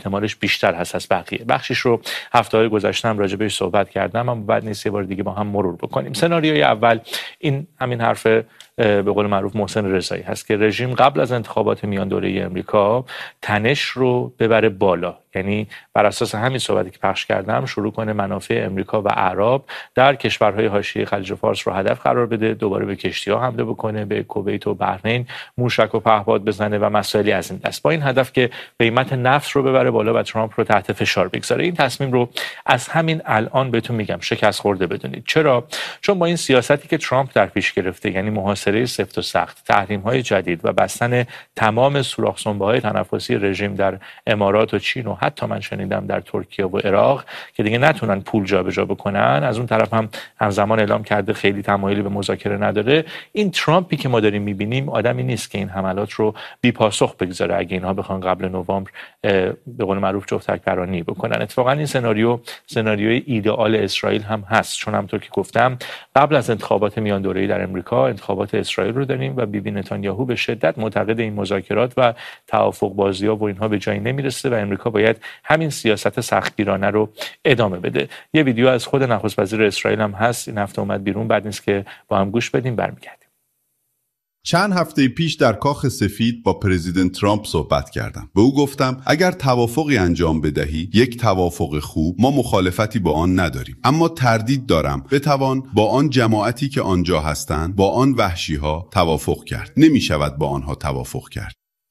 احتمالش بیشتر هست از بقیه. بخشش رو هفته‌های گذشته هم راجع بهش صحبت کردم، اما بعد نیست یه بار دیگه با هم مرور بکنیم. سناریوی اول این همین حرف به قول معروف محسن رضایی هست که رژیم قبل از انتخابات میان دوره‌ای امریکا تنش رو ببره بالا، یعنی بر اساس همین صحبتی که پخش کردم شروع کنه منافع امریکا و اعراب در کشورهای حاشیه خلیج فارس رو هدف قرار بده، دوباره به کشتی‌ها حمله بکنه، به کویت و بحرین موشک و پهپاد بزنه و مسائلی از این دست، با این هدف که قیمت نفت رو ببره بالا و ترامپ رو تحت فشار بگذاره. این تصمیم رو از همین الان بهتون میگم شکست خورده بدونید. چرا؟ چون با این سیاستی که ترامپ در پیش گرفته، یعنی محاصره سفت و سخت، تحریم‌های جدید و بستن تمام سوراخ سنبه‌های تنفسی رژیم در امارات و چین و حتی من شنیدم در ترکیه و عراق که دیگه نتونن پول جابجا بکنن، از اون طرف هم همزمان اعلام کرده خیلی تمایلی به مذاکره نداره. این ترامپی که ما داریم می‌بینیم آدمی نیست که این حملات رو بی پاسخ بگذاره اگه اینها بخوان قبل نوامبر به قول معروف جفتک برانی بکنن. اتفاقا این سناریوی ایدئال اسرائیل هم هست، چون همونطور که گفتم قبل از انتخابات میان دوره‌ای در امریکا انتخابات اسرائیل رو داریم و بیبی نتانیاهو به شدت معتقد این مذاکرات و توافق بازی‌ها و اینها به جایی نمیرسه و امریکا باید همین سیاست سختگیرانه رو ادامه بده. یه ویدیو از خود نخست وزیر اسرائیل هم هست، این هفته اومد بیرون، بعد نیست که با هم گوش بدیم برمیگردیم. چند هفته پیش در کاخ سفید با پرزیدنت ترامپ صحبت کردم. به او گفتم اگر توافقی انجام بدهی، یک توافق خوب، ما مخالفتی با آن نداریم، اما تردید دارم بتوان با آن جماعتی که آنجا هستند، با آن وحشی‌ها توافق کرد. نمی شود با آنها توافق کرد.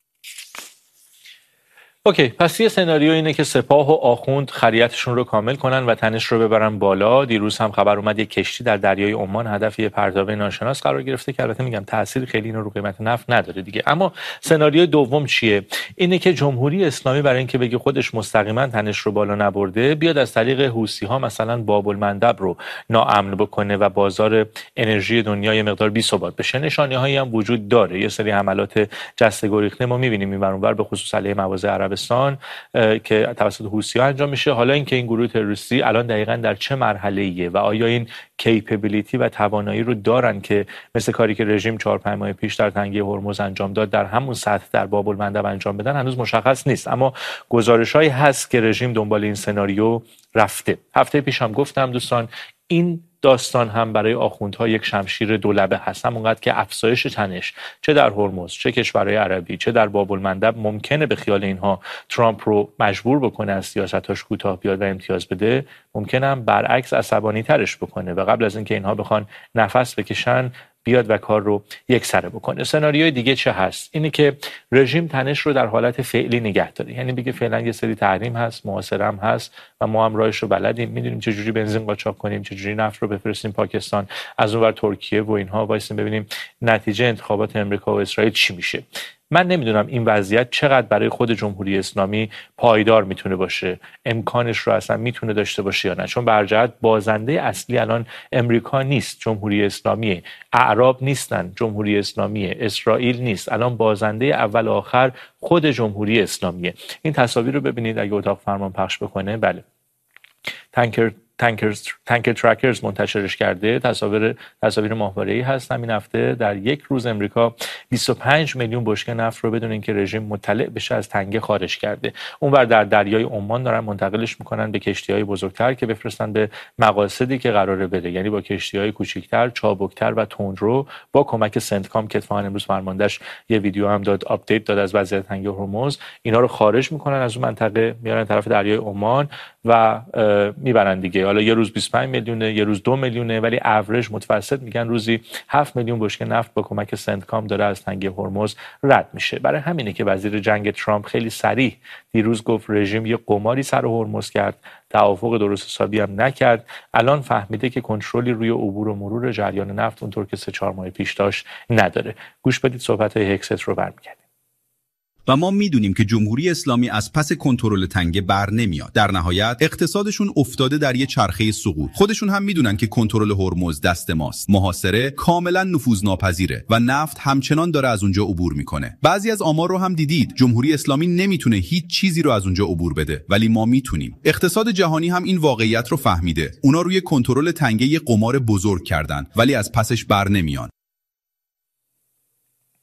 اوکی، پس یه سناریو اینه که سپاه و آخوند خریتشون رو کامل کنن و تنش رو ببرن بالا. دیروز هم خبر اومد یک کشتی در دریای عمان هدف یه پرتاب ناشناس قرار گرفته که البته میگم تأثیر خیلی اینو رو قیمت نفت نداره دیگه. اما سناریوی دوم چیه؟ اینه که جمهوری اسلامی برای اینکه بگه خودش مستقیما تنش رو بالا نبرده، بیاد از طریق حوثی‌ها مثلا باب المندب رو ناامن بکنه و بازار انرژی دنیا یه مقدار بی‌ثبات بشه. نشانه‌هایی هم وجود داره، یه سری حملات جسته گریخته ما می‌بینیم این ور به خصوص علیه مواضع عربستان که توسط حوثی‌ها انجام میشه. حالا اینکه این گروه تروریستی الان دقیقاً در چه مرحله‌ایه و آیا این کیپبیلیتی و توانایی رو دارن که مثل کاری که رژیم 4-5 ماه پیش در تنگه هرمز انجام داد در همون سطح در باب المندب انجام بدن، هنوز مشخص نیست. اما گزارش‌هایی هست که رژیم دنبال این سناریو رفته. هفته پیش هم گفتم دوستان این داستان هم برای آخوندها یک شمشیر دولبه هست، همونقدر که افزایش تنش چه در هرمز، چه کشورهای عربی، چه در باب المندب ممکنه به خیال اینها ترامپ رو مجبور بکنه از سیاستاش کوتاه بیاد و امتیاز بده، ممکنه هم برعکس عصبانی ترش بکنه و قبل از اینکه اینها بخوان نفس بکشن بیاد و کار رو یکسره بکنه. سناریوی دیگه چه هست؟ اینه که رژیم تنش رو در حالت فعلی نگه داره، یعنی بگه فعلا یه سری تحریم هست، محاصره هم هست و ما هم راهش رو بلدیم، میدونیم چه جوری بنزین قاچاق کنیم، چه جوری نفت رو بفرستیم پاکستان، از اونور ترکیه و اینها، وایسیم ببینیم نتیجه انتخابات امریکا و اسرائیل چی میشه. من نمیدونم این وضعیت چقدر برای خود جمهوری اسلامی پایدار میتونه باشه، امکانش رو اصلا میتونه داشته باشه یا نه، چون برجهت بازنده اصلی الان امریکا نیست، جمهوری اسلامیه، اعراب نیستن، جمهوری اسلامیه، اسرائیل نیست، الان بازنده اول آخر خود جمهوری اسلامیه. این تصاویر رو ببینید اگه اتاق فرمان پخش بکنه. بله، تانکر ترکرز منتشرش کرده، تصاویر ماهواره‌ای هست. همین هفته در یک روز امریکا 25 میلیون بشکه نفت رو بدون اینکه رژیم مطلع بشه از تنگه خارج کرده. اونور در دریای عمان دارن منتقلش میکنن به کشتی‌های بزرگتر که بفرستن به مقاصدی که قراره بره، یعنی با کشتی‌های کوچیک‌تر، چابکتر و تندرو، با کمک سنتکام که اتفاقا امروز فرماندهش یه ویدیو هم داد، آپدیت داد از وضعیت تنگه هرمز، اینا رو خارج میکنن از اون منطقه، میارن طرف دریای عمان و میبرن دیگه. حالا یه روز 25 میلیونه، یه روز 2 میلیونه، ولی اوریج متوسط میگن روزی 7 میلیون بشکه نفت با کمک سنتکام داره از تنگه هرمز رد میشه. برای همینه که وزیر جنگ ترامپ خیلی صریح دیروز گفت رژیم یه قماری سر هرمز کرد، توافق درست حسابی هم نکرد، الان فهمیده که کنترلی روی عبور و مرور جریان نفت اونطور که 3-4 ماه پیش داشت نداره. گوش بدید صحبت‌های هکست رو برمیگردیم. و ما میدونیم که جمهوری اسلامی از پس کنترل تنگه بر نمیاد. در نهایت اقتصادشون افتاده در یه چرخه سقوط. خودشون هم میدونن که کنترل هرمز دست ماست. محاصره کاملا نفوذناپذیره و نفت همچنان داره از اونجا عبور میکنه. بعضی از آمار رو هم دیدید. جمهوری اسلامی نمیتونه هیچ چیزی رو از اونجا عبور بده، ولی ما میتونیم. اقتصاد جهانی هم این واقعیت رو فهمیده. اونا روی کنترل تنگه یه قمار بزرگ کردن، ولی از پسش بر نمیان.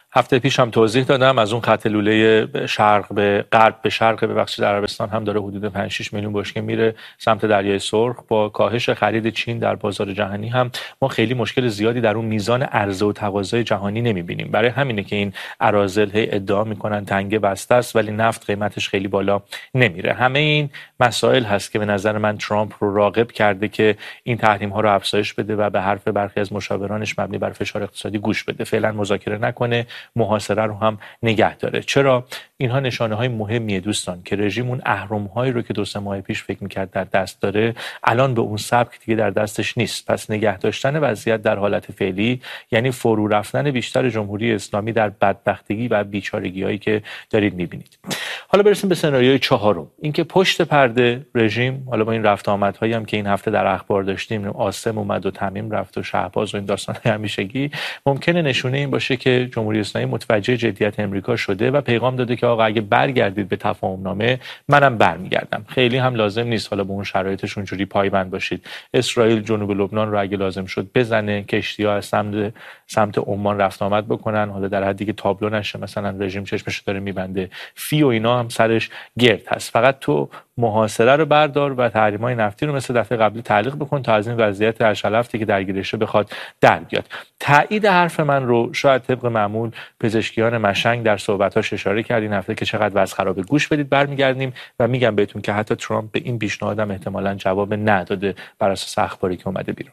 هفته پیش هم توضیح دادم از اون خط لوله شرق به غرب به شرق ببخشید عربستان هم داره حدود 5-6 میلیون بشکه میره سمت دریای سرخ. با کاهش خرید چین در بازار جهانی هم ما خیلی مشکل زیادی در اون میزان عرضه و تقاضای جهانی نمیبینیم. برای همینه که این اراذل ادعا میکنن تنگه بسته است ولی نفت قیمتش خیلی بالا نمیره. همه این مسائل هست که به نظر من ترامپ رو راغب کرده که این تحریم ها رو افزایش بده و به حرف برخی از مشاورانش مبنی بر فشار اقتصادی گوش بده. فعلا مذاکره نکنه، محاصره رو هم نگه داره. چرا؟ اینها نشانه های مهمیه دوستان که رژیم اون اهرم هایی رو که 2-3 ماه پیش فکر میکرد در دست داره الان به اون سبک دیگه در دستش نیست. پس نگه داشتن وضعیت در حالت فعلی یعنی فرو رفتن بیشتر جمهوری اسلامی در بدبختگی و بیچارگی هایی که دارید میبینید. حالا برسیم به سناریوی 4، اینکه پشت پرده رژیم، حالا با این رفت آمدهایی هم که این هفته در اخبار داشتیم، عاصم اومد و تمیم رفت و شهباز و این داستان‌های همیشگی، ممکنه نشونه این باشه که جمهوری اسلامی متوجه جدیت امریکا شده و پیغام داده که آقا اگه برگردید به تفاهم نامه منم برمیگردم. خیلی هم لازم نیست حالا به اون شرایطش اونجوری پایبند باشید. اسرائیل جنوب لبنان رو اگه لازم شد بزنه، کشتی‌ها از سمت عمان رفت آمد بکنن، حالا در حدی که تابلو نشه مثلا رژیم چشمش داره میبنده. فی و اینا هم سرش گرد هست. فقط تو محاصره رو بردار و تحریم‌های نفتی رو مثل دفعه قبلی تعلیق بکن تا از این وضعیت هشلفتی که درگیرشه بخواد در بیاد. تایید حرف من رو شاید طبق معمول پزشکیان مشنگ در صحبتاش اشاره کردین هفته که چقدر وضع خرابه. گوش بدید برمیگردیم و میگم بهتون که حتی ترامپ به این پیشنهادم احتمالاً جواب نداده بر اساس اخباری که اومده بیرون.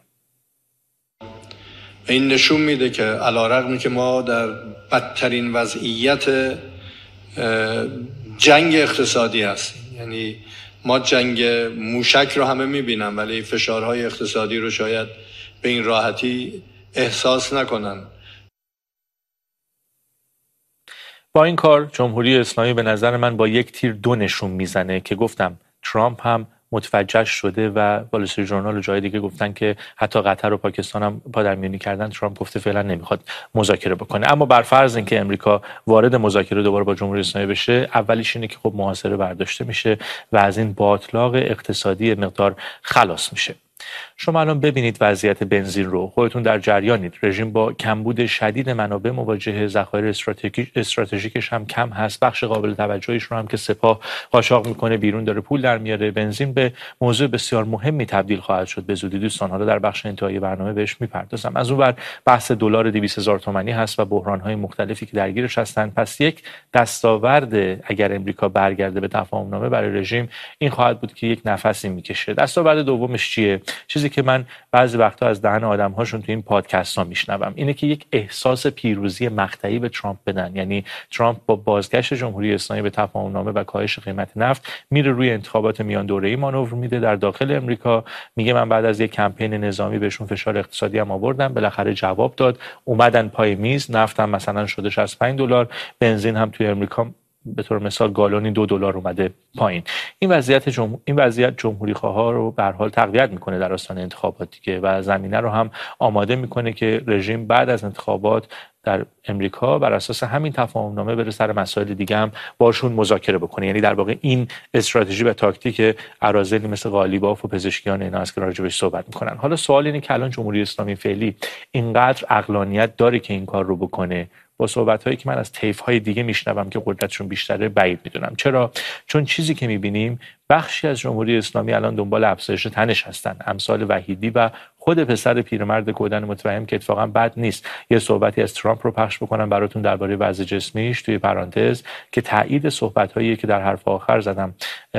این نشون میده که علیرغم که ما در بدترین وضعیت جنگ اقتصادی هستیم، یعنی ما جنگ موشک رو همه میبینن ولی فشارهای اقتصادی رو شاید به این راحتی احساس نکنن. با این کار جمهوری اسلامی به نظر من با یک تیر 2 نشون میزنه که گفتم ترامپ هم متوجه شده و وال استریت ژورنال و جای دیگه گفتن که حتی قطر و پاکستان هم پادرمیونی کردن. ترامپ گفته فعلا نمیخواد مذاکره بکنه. اما بر فرض اینکه امریکا وارد مذاکره دوباره با جمهوری اسلامی بشه، اولیش اینه که خب محاصره برداشته میشه و از این باطلاق اقتصادی مقدار خلاص میشه. شما الان ببینید وضعیت بنزین رو، خودتون در جریانید. رژیم با کمبود شدید منابع مواجه، ذخایر استراتژیکش هم کم هست. بخش قابل توجهیش رو هم که سپاه قاچاق میکنه بیرون داره پول در میاره. بنزین به موضوع بسیار مهمی تبدیل خواهد شد به زودی دوستان. حالا در بخش انتهایی برنامه بهش میپردازم. از اون ور بحث دلار 200,000 تومانی هست و بحران‌های مختلفی که درگیرش هستن. پس یک دستاورد اگر امریکا برگرده به تفاهم نامه برای رژیم این خواهد بود که یک نفسی میکشه. دستاورد دومش چیه؟ چیزی که من بعضی وقتا از دهن آدم‌هاشون تو این پادکست‌ها میشنوم اینه که یک احساس پیروزی مقطعی به ترامپ بدن. یعنی ترامپ با بازگشت جمهوری اسلامی به تفاهم نامه و کاهش قیمت نفت میره روی انتخابات میان دوره‌ای مانور میده در داخل امریکا. میگه من بعد از یک کمپین نظامی بهشون فشار اقتصادی هم آوردم، بالاخره جواب داد، اومدن پای میز. نفت هم مثلا شده $65، بنزین هم توی امریکا به طور مثال گالونی $2 اومده پایین. این وضعیت جمهوری خواها رو به هر حال تقویت میکنه در آستانه انتخابات دیگه و زمینه رو هم آماده میکنه که رژیم بعد از انتخابات در امریکا بر اساس همین تفاهم نامه بره سر مسائل دیگه هم باشون مذاکره بکنه. یعنی در واقع این استراتژی و تاکتیک اراذلی مثل قالیباف و پزشکیان اینا است که راجبش صحبت میکنن. حالا سوال اینه که الان جمهوری اسلامی فعلی اینقدر عقلانیت داره که این کار رو بکنه؟ با صحبت‌هایی که من از طیف‌های دیگه میشنوم که قدرتشون بیشتره بعید میدونم. چرا؟ چون چیزی که میبینیم بخشی از جمهوری اسلامی الان دنبال افزایش تنش هستن. امثال وحیدی و خود پسر پیرمرد گودن متوهم که اتفاقا بد نیست. یه صحبتی از ترامپ رو پخش بکنم براتون درباره وضع جسمیش توی پرانتز که تایید صحبت‌هایی که در حرف آخر زدم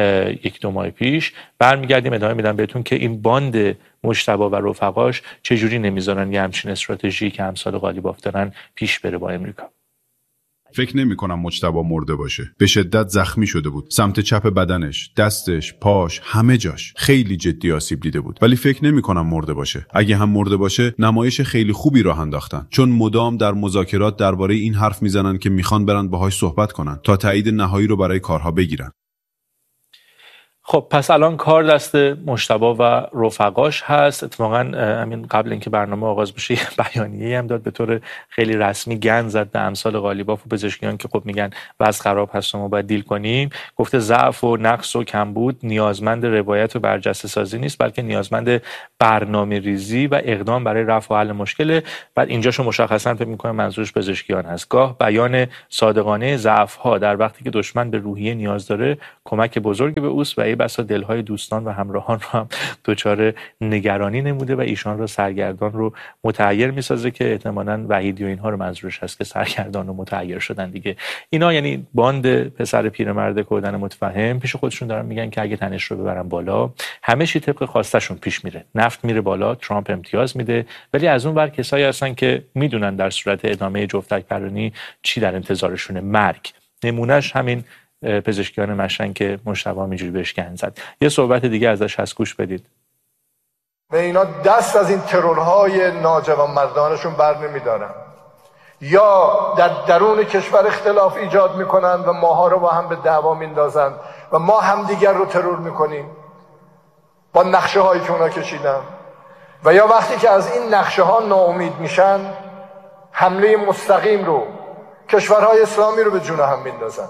1-2 ماه پیش. برمیگردیم ادامه میدم بهتون که این باند مجتبی و رفقاش چجوری نمیذارن یه همچین استراتژی که امثال قالیباف دارن پیش بره با امریکا. فکر نمی کنم مجتبی مرده باشه. به شدت زخمی شده بود. سمت چپ بدنش، دستش، پاش، همه جاش خیلی جدی آسیب دیده بود. ولی فکر نمی کنم مرده باشه. اگه هم مرده باشه، نمایش خیلی خوبی راه انداختن. چون مدام در مذاکرات درباره این حرف میزنن که میخوان برن باهاش صحبت کنن تا تایید نهایی رو برای کارها بگیرن. خب پس الان کار دست مجتبی و رفقاش هست. اتفاقا همین قبل اینکه برنامه آغاز بشه یه بیانیه‌ای هم داد، به طور خیلی رسمی گند زد به امثال قالیباف و پزشکیان که خب میگن وضع خراب هست و ما باید دیل کنیم. گفته ضعف و نقص و کمبود نیازمند روایت و برجسته سازی نیست، بلکه نیازمند برنامه‌ریزی و اقدام برای رفع و حل مشکل. بعد اینجاشو مشخصا فکر می‌کنم منظورش پزشکیان هست. گاه بیان صادقانه ضعف‌ها در وقتی که دشمن به روحیه نیاز داره کمک بزرگی به اوست و ای بسا دلهای دوستان و همراهان رو هم دچار نگرانی نموده و ایشان رو سرگردان رو متحیر میسازه که احتمالاً وحیدی و اینها رو منظورش هست که سرگردان و متحیر شدن دیگه. اینا یعنی باند پسر پیرمرد کودن متفهم پیش خودشون دارن میگن که اگه تنش رو ببرن بالا همه چی طبق خواستشون پیش میره، نفت میره بالا، ترامپ امتیاز میده. ولی از اون ور کسایی هستن که میدونن در صورت ادامه جفتک پرانی چی در انتظارشونه، مرگ. نمونهش همین پزشکیان مشن که مجتبی اینجوری بهش گند زد. یه صحبت دیگه ازش هست، گوش بدید. و اینا دست از این ترورهای ناجوان مردانشون بر نمیدارن، یا در درون کشور اختلاف ایجاد میکنن و ماها رو با هم به دعوا میندازن و ما همدیگر رو ترور میکنیم با نقشه هایی که اونا کشیدن، و یا وقتی که از این نقشه ها ناامید میشن حمله مستقیم رو کشورهای اسلامی رو به جون هم میندازن.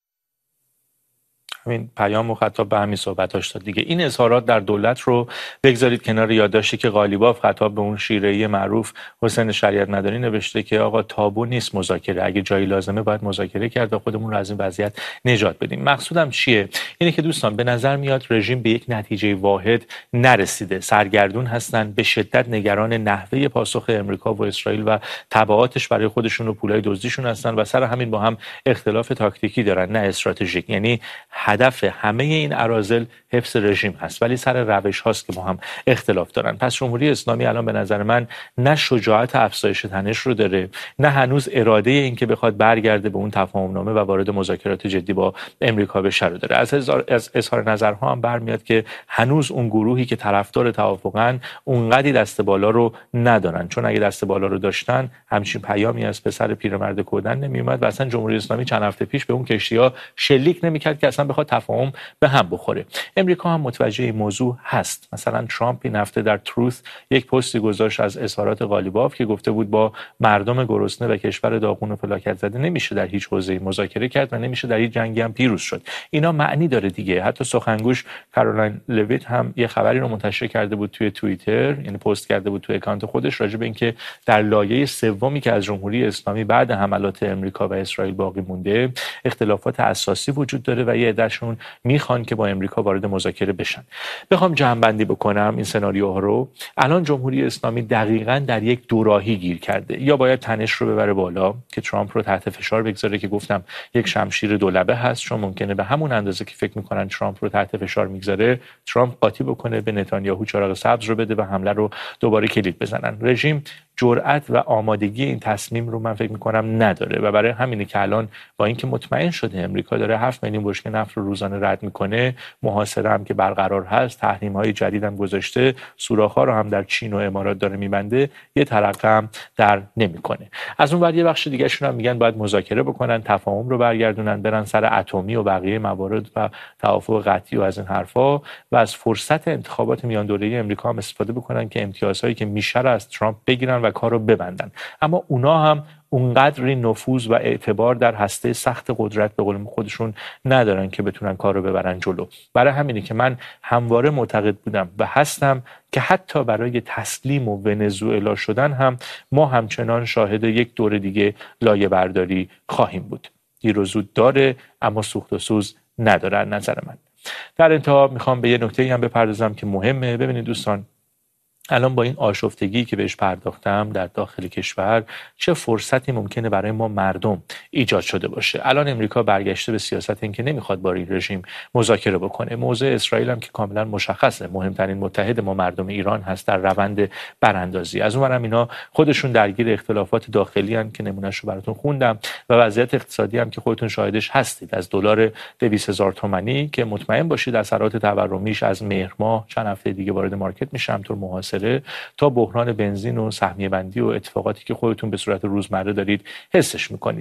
همین پیام و خطاب به همین صحبتاش داد دیگه. این اظهارات در دولت رو بگذارید کنار یادداشتی که قالیباف خطاب به اون شیره‌ای معروف حسین شریعت مداری نوشته که آقا تابو نیست مذاکره، اگه جایی لازمه باید مذاکره کرد و خودمون رو از این وضعیت نجات بدیم. مقصودم چیه؟ اینه که دوستان به نظر میاد رژیم به یک نتیجه واحد نرسیده، سرگردون هستن، به شدت نگران نحوه پاسخ امریکا و اسرائیل و تبعاتش برای خودشون و پولای دزدیشون هستن و سر همین با هم اختلاف تاکتیکی دارن نه استراتژیک. یعنی هدف همه این اراذل حفظ رژیم هست، ولی سر روش هاست که با هم اختلاف دارن. پس جمهوری اسلامی الان به نظر من نه شجاعت افزایش تنش رو داره، نه هنوز اراده این که بخواد برگرده به اون تفاهم نامه و وارد مذاکرات جدی با امریکا بشه رو داره. از اظهار نظرها هم برمیاد که هنوز اون گروهی که طرفدار توافقن اونقدی دست بالا رو ندارن، چون اگه دست بالا رو داشتن همچین پیامی از پسر پیرمرد کودن نمیومد و اصلا جمهوری اسلامی چند هفته پیش به اون کشتی‌ها شلیک نمی‌کرد که اصلا بخواد تفاهم به هم بخوره. امریکا هم متوجه این موضوع هست. مثلا ترامپ این هفته در تروث یک پستی گذاشت از اظهارات قالیباف که گفته بود با مردم گرسنه و کشور داغون و فلاکت زده نمیشه در هیچ حوزه‌ای مذاکره کرد و نمیشه در هیچ جنگی هم پیروز شد. اینا معنی داره دیگه. حتی سخنگوش کارولین لویت هم یه خبری رو منتشر کرده بود توی توییتر، یعنی پست کرده بود توی اکانت خودش راجع به اینکه در لایه سومی که از جمهوری اسلامی بعد حملات امریکا و اسرائیل باقی مونده اختلافات اساسی وجود داره و یه عده‌شون میخوان که با امریکا وارد مذاکره بشن. بخوام جمع‌بندی بکنم این سناریوها رو، الان جمهوری اسلامی دقیقاً در یک دوراهی گیر کرده. یا باید تنش رو ببره بالا که ترامپ رو تحت فشار بگذاره که گفتم یک شمشیر دولبه هست، چون ممکنه به همون اندازه که فکر میکنن ترامپ رو تحت فشار میگذاره ترامپ قاطی بکنه، به نتانیاهو چراغ سبز رو بده و حمله رو دوباره کلید بزنن. رژیم جرأت و آمادگی این تصمیم رو من فکر میکنم نداره و برای همینه که الان با اینکه مطمئن شده امریکا داره 7 میلیون بشکه نفت رو روزانه رد میکنه، محاصره هم که برقرار هست، تحریم‌های جدید هم گذاشته، سوراخ‌ها رو هم در چین و امارات داره میبنده، یه ترقه هم در نمیکنه. از اون ور یه بخش دیگه شون هم میگن باید مذاکره بکنن، تفاهم رو برگردونن، برن سر اتمی و بقیه موارد و توافق قطعی و از این حرفا و از فرصت انتخابات میان دوله‌ای امریکا هم استفاده بکنن که امتیازهایی که میشه از ترامپ بگیرن و کارو ببندن. اما اونا هم اونقدری نفوذ و اعتبار در هسته سخت قدرت به قول خودشون ندارن که بتونن کارو ببرن جلو. برای همینه که من همواره معتقد بودم و هستم که حتی برای تسلیم و ونزوئلا شدن هم ما همچنان شاهد یک دور دیگه لایه برداری خواهیم بود. دیر و زود داره اما سوخت و سوز نداره از نظر من. در انتها میخوام به یه نکته‌ای هم بپردازم که مهمه. ببینید دوستان، الان با این آشفتگی که بهش پرداختم در داخل کشور چه فرصتی ممکنه برای ما مردم ایجاد شده باشه. الان امریکا برگشته به سیاست این که نمیخواد با این رژیم مذاکره بکنه. موضع اسرائیل هم که کاملا مشخصه، مهمترین متحد ما مردم ایران هست در روند براندازی. از اونورم اینا خودشون درگیر اختلافات داخلی ان که نمونهشو براتون خوندم و وضعیت اقتصادی هم که خودتون شاهدش هستید. از دلار 200,000 تومانی که مطمئن باشید اثرات تورمیش از مهر ماه چند هفته دیگه وارد مارکت میشه، همونطور محاصره تا بحران بنزین و سهمیه بندی و اتفاقاتی که خودتون به صورت روزمره دارید حسش میکنید.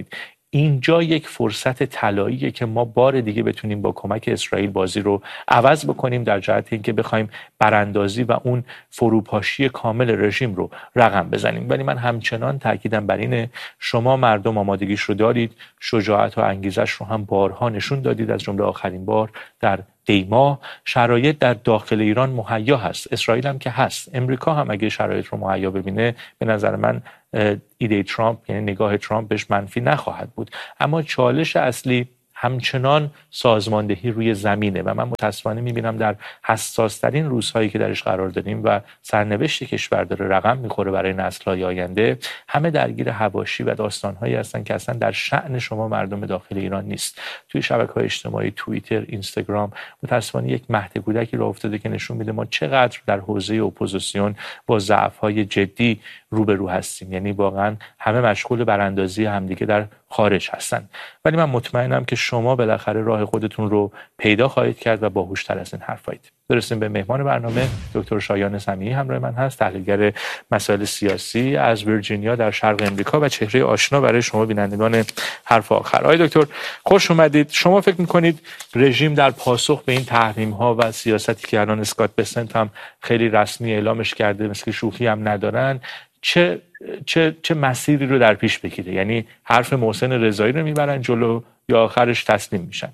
اینجا یک فرصت طلاییه که ما بار دیگه بتونیم با کمک اسرائیل بازی رو عوض بکنیم در جهت اینکه بخوایم براندازی و اون فروپاشی کامل رژیم رو رقم بزنیم. ولی من همچنان تاکیدم بر اینه شما مردم آمادگیش رو دارید، شجاعت و انگیزش رو هم بارها نشون دادید، از جمله آخرین بار در دیما. شرایط در داخل ایران مهیا هست، اسرائیل هم که هست، امریکا هم اگه شرایط رو مهیا ببینه به نظر من ایده ترامپ، یعنی نگاه ترامپ بهش منفی نخواهد بود. اما چالش اصلی همچنان سازماندهی روی زمینه و من متاسفانه میبینم در حساس‌ترین روزهایی که درش قرار داریم و سرنوشت کشور داره رقم میخوره برای نسل‌های آینده، همه درگیر حواشی و داستان‌هایی هستن که اصلا در شأن شما مردم داخل ایران نیست. توی شبکه‌های اجتماعی، توییتر، اینستاگرام متاسفانه یک مهد کودکی راه افتاده که نشون میده ما چقدر در حوزه اپوزیسیون با ضعف‌های جدی روبرو هستیم. یعنی واقعا همه مشغول براندازی همدیگه در خارج هستن. ولی من مطمئنم که شما بالاخره راه خودتون رو پیدا خواهید کرد و باهوش‌تر از این حرفایید. برسیم به مهمان برنامه. دکتر شایان سمیعی همراه من هست، تحلیلگر مسائل سیاسی از ویرجینیا در شرق امریکا و چهره آشنا برای شما بینندگان حرف آخر. آقای دکتر خوش اومدید. شما فکر می‌کنید رژیم در پاسخ به این تحریم‌ها و سیاستی که الان اسکات بسنت هم خیلی رسمی اعلامش کرده، مثل شوخی هم ندارن، چه مسیری رو در پیش بگیره؟ یعنی حرف محسن رضایی رو میبرن جلو یا آخرش تسلیم میشن؟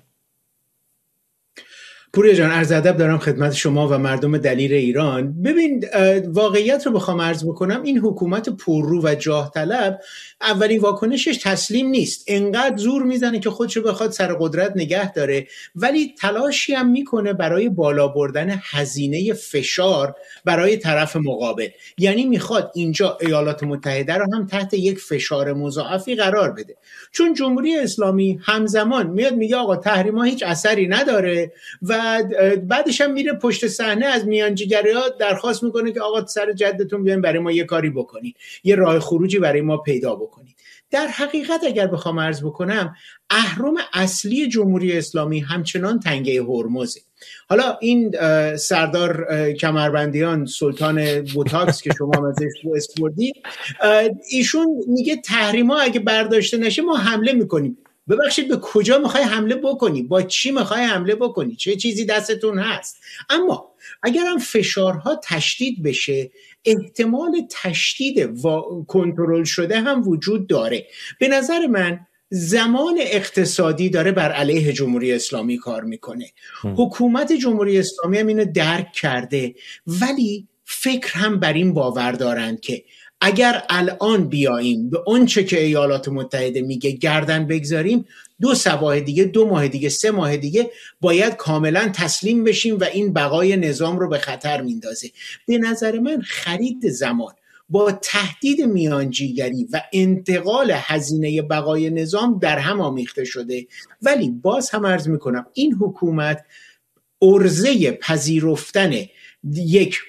پوریا جان، عرض ادب دارم خدمت شما و مردم دلیر ایران. ببین، واقعیت رو بخوام عرض بکنم، این حکومت پررو و جاه طلب اولین واکنشش تسلیم نیست. انقدر زور میزنه که خودشو بخواد سر قدرت نگه داره، ولی تلاشی هم میکنه برای بالا بردن هزینه فشار برای طرف مقابل. یعنی میخواد اینجا ایالات متحده رو هم تحت یک فشار مضاعفی قرار بده، چون جمهوری اسلامی همزمان میاد میگه آقا تحریم‌ها هیچ اثری نداره و بعدش هم میره پشت صحنه از میانجیگری‌ها درخواست میکنه که آقا سر جدتون بیاین برای ما یه کاری بکنید، یه راه خروجی برای ما پیدا بکنید. در حقیقت اگر بخوام عرض بکنم، اهرم اصلی جمهوری اسلامی همچنان تنگه هرمزه. حالا این سردار کمربندیان، سلطان بوتاکس که شما ازش اسپردی، ایشون میگه تحریم‌ها اگه برداشته نشه ما حمله میکنیم. ببخشید، به کجا میخوای حمله بکنی؟ با چی میخوای حمله بکنی؟ چه چیزی دستتون هست؟ اما اگر هم فشارها تشدید بشه، احتمال تشدید کنترل شده هم وجود داره. به نظر من زمان اقتصادی داره بر علیه جمهوری اسلامی کار میکنه. حکومت جمهوری اسلامی هم اینو درک کرده، ولی فکر هم بر این باور دارند که اگر الان بیاییم به اونچه که ایالات متحده میگه گردن بگذاریم، 2 ماه دیگه 2 ماه دیگه 3 ماه دیگه باید کاملا تسلیم بشیم و این بقای نظام رو به خطر میندازه. به نظر من خرید زمان با تهدید میانجیگری و انتقال هزینه بقای نظام در هم آمیخته شده. ولی باز هم عرض میکنم این حکومت عرضه پذیرفتن یک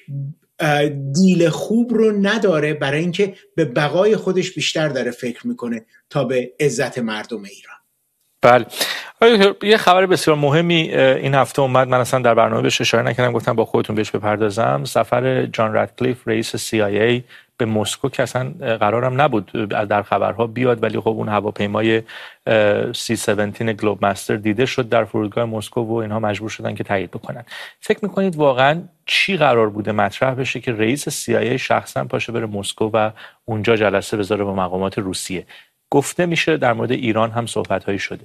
دیل خوب رو نداره، برای اینکه به بقای خودش بیشتر داره فکر میکنه تا به عزت مردم ایران. بله. یه خبر بسیار مهمی این هفته اومد، من اصلا در برنامه بهش اشاره نکردم، گفتم با خودتون بهش بپردازم. سفر جان رادکلیف رئیس CIA به مسکو که اصلا قرارم نبود در خبرها بیاد، ولی خب اون هواپیمای C-17 گلوب مستر دیده شد در فرودگاه مسکو و اینها مجبور شدن که تایید بکنن. فکر میکنید واقعا چی قرار بوده مطرح بشه که رئیس CIA شخصا پاشه بره مسکو و اونجا جلسه بذاره با مقامات روسیه؟ گفته میشه در مورد ایران هم صحبت‌هایی شده.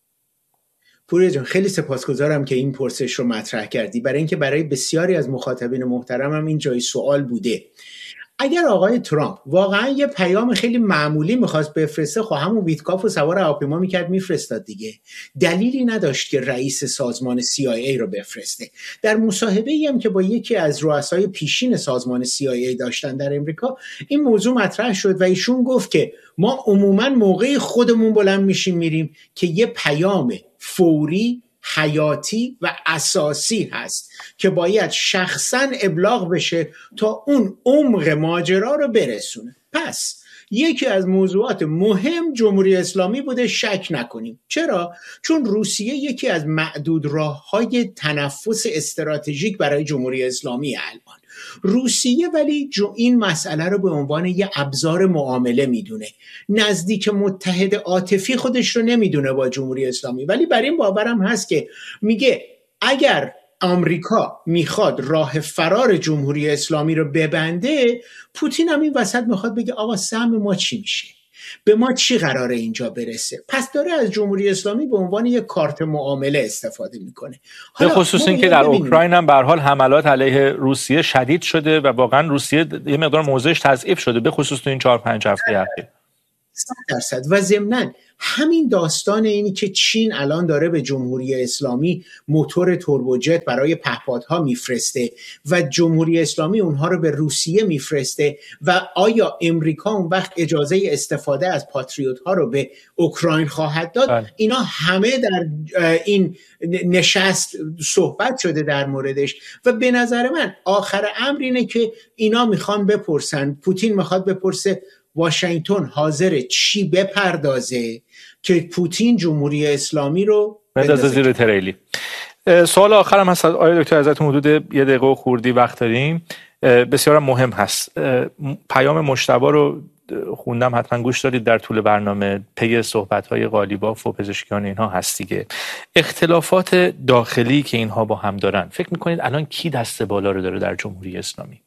پوریا جان، خیلی سپاسگزارم که این پرسش رو مطرح کردی، برای اینکه برای بسیاری از مخاطبین محترمم این جای سوال بوده. اگر آقای ترامپ واقعا یه پیام خیلی معمولی میخواست بفرسته، خب همون ویتکاف رو سوار هواپیما میکرد میفرستاد دیگه. دلیلی نداشت که رئیس سازمان CIA رو بفرسته. در مصاحبه‌ای هم که با یکی از رؤسای پیشین سازمان CIA داشتن در امریکا، این موضوع مطرح شد و ایشون گفت که ما عموما موقع خودمون بلند میشیم میریم که یه پیام فوری، حیاتی و اساسی هست که باید شخصا ابلاغ بشه تا اون عمق ماجرا رو برسونه. پس یکی از موضوعات مهم جمهوری اسلامی بوده، شک نکنیم. چرا؟ چون روسیه یکی از معدود راه‌های تنفس استراتژیک برای جمهوری اسلامی الان. روسیه ولی این مسئله رو به عنوان یه ابزار معامله میدونه، نزدیک متحد عاطفی خودش رو نمیدونه با جمهوری اسلامی، ولی بر این باورم هست که میگه اگر آمریکا میخواد راه فرار جمهوری اسلامی رو ببنده، پوتین هم این وسط میخواد بگه آقا سهم ما چی میشه، به ما چی قراره اینجا برسه. پس داره از جمهوری اسلامی به عنوان یک کارت معامله استفاده میکنه. به خصوص این که در اوکراین هم به هر حال حملات علیه روسیه شدید شده و واقعا روسیه یه مقدار موضعش تضعیف شده، به خصوص تو این 4-5 هفته اخیر. 100% و ضمناً همین داستان اینی که چین الان داره به جمهوری اسلامی موتور توربوجت برای پهپادها میفرسته و جمهوری اسلامی اونها رو به روسیه میفرسته و آیا امریکا اون وقت اجازه استفاده از پاتریوت ها رو به اوکراین خواهد داد؟ اینا همه در این نشست صحبت شده در موردش و به نظر من آخر امر اینه که اینا میخوان بپرسن، پوتین میخواد بپرسه واشنگتن حاضر چی بپردازه که پوتین جمهوری اسلامی رو بندازه زیر تریلی. سوال آخرم هست آقای دکتر، ازتون حدود 1 دقیقه و خوردی وقت داریم، بسیار مهم هست. پیام مجتبی رو خوندم، حتما گوش دارید در طول برنامه، پی صحبت‌های قالیباف و پزشکیان اینها هست دیگه. اختلافات داخلی که اینها با هم دارن، فکر می‌کنید الان کی دست بالا رو داره در جمهوری اسلامی؟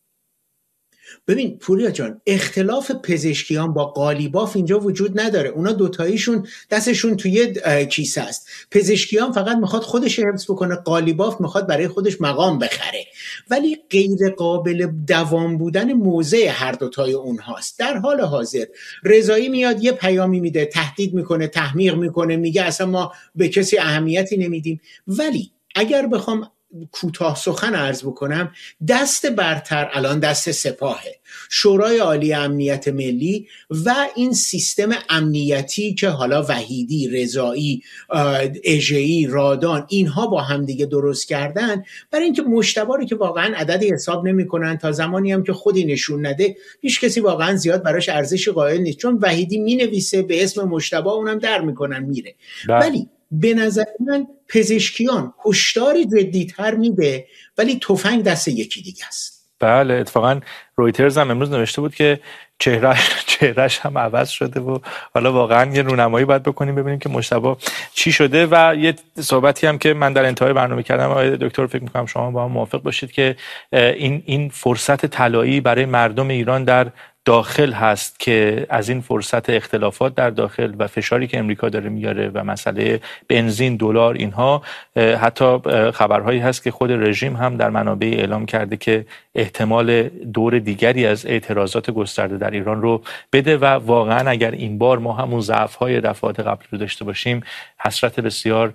ببین پوریا جان، اختلاف پزشکیان با قالیباف اینجا وجود نداره، اونا دوتاییشون دستشون توی کیسه است. پزشکیان فقط میخواد خودش حفظ بکنه، قالیباف میخواد برای خودش مقام بخره، ولی غیر قابل دوام بودن موضع هر دوتای اونهاست. در حال حاضر رضایی میاد یه پیامی میده، تهدید میکنه، تحمیق میکنه، میگه اصلا ما به کسی اهمیتی نمیدیم، ولی اگر بخوام کوتاه سخن عرض بکنم، دست برتر الان دست سپاهه، شورای عالی امنیت ملی و این سیستم امنیتی که حالا وحیدی، رضایی، اژه‌ای، رادان اینها با هم دیگه درست کردن، برای اینکه مجتبی رو که واقعا عددی حساب نمی‌کنن، تا زمانی هم که خودی نشون نده هیچ کسی واقعا زیاد براش ارزش قائل نیست، چون وحیدی مینویسه به اسم مجتبی، اونم در میکنن میره. ولی به نظر من پزشکیان هشداری جدی‌تر میده، ولی تفنگ دست یکی دیگه است. بله، اتفاقا رویترز هم امروز نوشته بود که چهرهش هم عوض شده و حالا واقعا یه رونمایی باید بکنیم ببینیم که مجتبی چی شده. و یه صحبتی هم که من در انتهای برنامه کردم آقای دکتر، فکر می‌کنم شما با هم موافق باشید که این فرصت طلایی برای مردم ایران در داخل هست که از این فرصت اختلافات در داخل و فشاری که امریکا داره میاره و مسئله بنزین، دلار، اینها، حتی خبرهایی هست که خود رژیم هم در منابع اعلام کرده که احتمال دور دیگری از اعتراضات گسترده در ایران رو بده و واقعا اگر این بار ما همون ضعف‌های دفعات قبل رو داشته باشیم، حسرت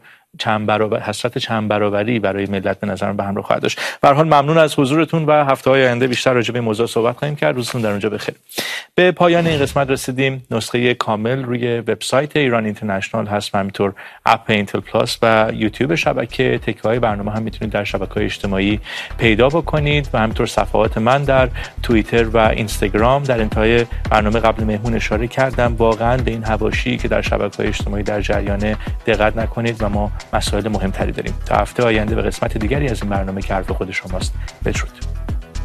چند برابری برای ملت به نظرم به همراه خواهد داشت. به هر حال ممنون از حضورتون و هفته‌های آینده بیشتر راجع به این موضوع صحبت خواهیم کرد. روزتون در اونجا بخیر. به پایان این قسمت رسیدیم. نسخه کامل روی وبسایت ایران اینترنشنال هست، همینطور اپ اینتل پلاس و یوتیوب شبکه. تکه‌های برنامه هم میتونید در شبکه‌های اجتماعی پیدا بکنید و همینطور صفحات من در توییتر و اینستاگرام. در انتهای برنامه قبل مهمون اشاره کردم، واقعا به این حواشی که در شبکه‌های اجتماعی در جریان دقت نکنید و ما مسائل مهمتری داریم. تا هفته آینده به قسمت دیگری از این برنامه که حرف خود شماست. بدرود.